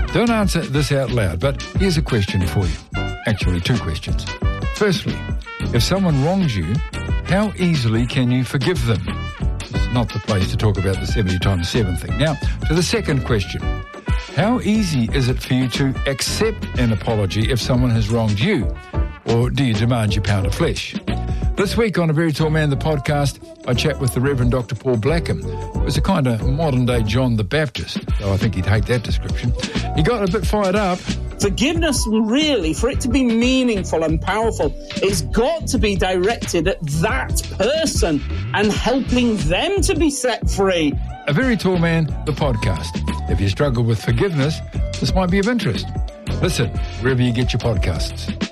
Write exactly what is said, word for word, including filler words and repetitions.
Don't answer this out loud, but here's a question for you. Actually, two questions. Firstly, if someone wrongs you, how easily can you forgive them? This is not the place to talk about the seventy times seven thing. Now, to the second question. How easy is it for you to accept an apology if someone has wronged you? Or do you demand your pound of flesh? This week on A Very Tall Man, the podcast, I chat with the Reverend Doctor Paul Blackham, who was a kind of modern-day John the Baptist, though I think he'd hate that description. He got a bit fired up. Forgiveness, really, for it to be meaningful and powerful, it's got to be directed at that person and helping them to be set free. A Very Tall Man, the podcast. If you struggle with forgiveness, this might be of interest. Listen wherever you get your podcasts.